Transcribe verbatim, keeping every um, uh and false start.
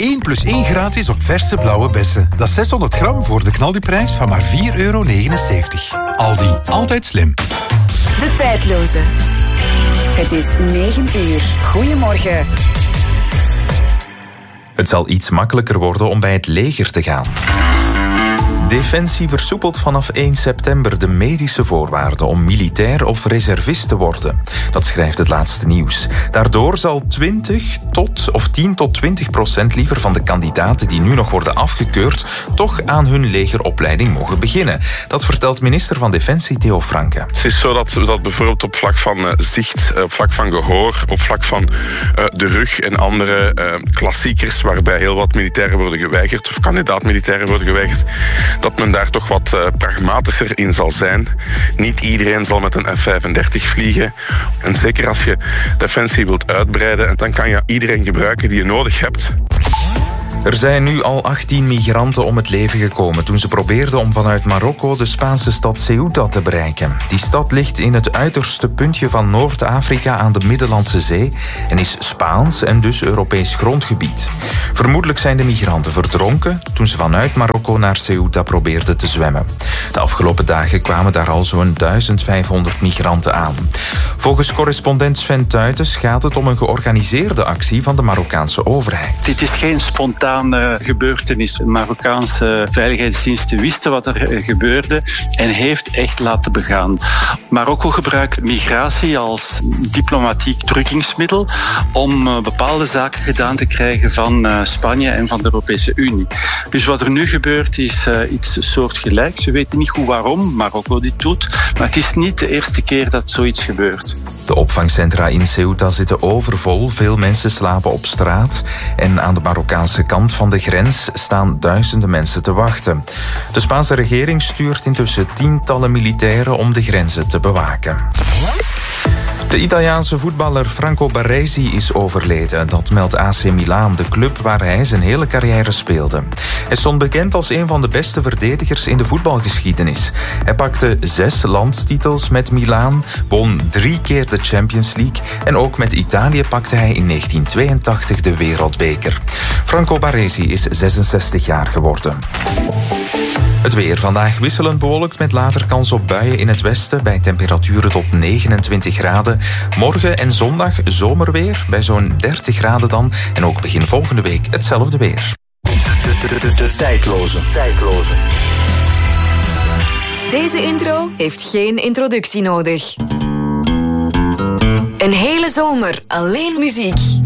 één plus één gratis op verse blauwe bessen. Dat is zeshonderd gram voor de knaldiprijs van maar vier euro negenenzeventig. Aldi, altijd slim. De tijdloze. Het is negen uur. Goedemorgen. Het zal iets makkelijker worden om bij het leger te gaan. Defensie versoepelt vanaf één september de medische voorwaarden om militair of reservist te worden. Dat schrijft het laatste nieuws. Daardoor zal twintig tot of tien tot twintig procent liever van de kandidaten die nu nog worden afgekeurd toch aan hun legeropleiding mogen beginnen. Dat vertelt minister van Defensie Theo Franke. Het is zo dat, dat bijvoorbeeld op vlak van uh, zicht, op vlak van gehoor, op vlak van uh, de rug en andere uh, klassiekers waarbij heel wat militairen worden geweigerd of kandidaat-militairen worden geweigerd, dat men daar toch wat uh, pragmatischer in zal zijn. Niet iedereen zal met een F vijfendertig vliegen. En zeker als je Defensie wilt uitbreiden, dan kan je iedereen gebruiken die je nodig hebt. Er zijn nu al achttien migranten om het leven gekomen toen ze probeerden om vanuit Marokko de Spaanse stad Ceuta te bereiken. Die stad ligt in het uiterste puntje van Noord-Afrika aan de Middellandse Zee en is Spaans en dus Europees grondgebied. Vermoedelijk zijn de migranten verdronken toen ze vanuit Marokko naar Ceuta probeerden te zwemmen. De afgelopen dagen kwamen daar al zo'n duizend vijfhonderd migranten aan. Volgens correspondent Sven Tuitens gaat het om een georganiseerde actie van de Marokkaanse overheid. Dit is geen spontaan gebeurtenis. De Marokkaanse veiligheidsdiensten wisten wat er gebeurde en heeft echt laten begaan. Marokko gebruikt migratie als diplomatiek drukkingsmiddel om bepaalde zaken gedaan te krijgen van Spanje en van de Europese Unie. Dus wat er nu gebeurt is iets soortgelijks. We weten niet goed waarom Marokko dit doet, maar het is niet de eerste keer dat zoiets gebeurt. De opvangcentra in Ceuta zitten overvol. Veel mensen slapen op straat. En aan de Marokkaanse kant van de grens staan duizenden mensen te wachten. De Spaanse regering stuurt intussen tientallen militairen om de grenzen te bewaken. De Italiaanse voetballer Franco Baresi is overleden. Dat meldt A C Milan, de club waar hij zijn hele carrière speelde. Hij stond bekend als een van de beste verdedigers in de voetbalgeschiedenis. Hij pakte zes landstitels met Milan, won drie keer de Champions League en ook met Italië pakte hij in negentien tweeëntachtig de Wereldbeker. Franco Baresi is zesenzestig jaar geworden. Het weer vandaag wisselend bewolkt met later kans op buien in het westen bij temperaturen tot negenentwintig graden. Morgen en zondag zomerweer bij zo'n dertig graden dan. En ook begin volgende week hetzelfde weer. De, de, de, de tijdloze. tijdloze. Deze intro heeft geen introductie nodig. Een hele zomer alleen muziek.